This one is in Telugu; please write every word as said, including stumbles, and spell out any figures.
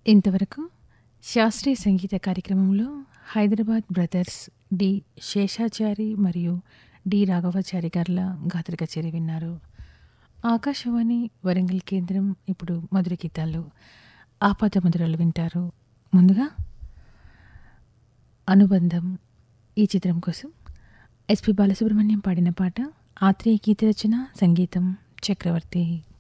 ఇంతవరకు శాస్త్రీయ సంగీత కార్యక్రమంలో హైదరాబాద్ బ్రదర్స్ డి శేషాచారి మరియు డి రాఘవాచారి గార్ల గాత్ర కచేరీ విన్నారు. ఆకాశవాణి వరంగల్ కేంద్రం ఇప్పుడు మధుర గీతాలు ఆపాత మధురాలు వింటారు. ముందుగా అనుబంధం ఈ చిత్రం కోసం ఎస్పి బాలసుబ్రహ్మణ్యం పాడిన పాట. ఆత్రేయ గీత రచన, సంగీతం చక్రవర్తి.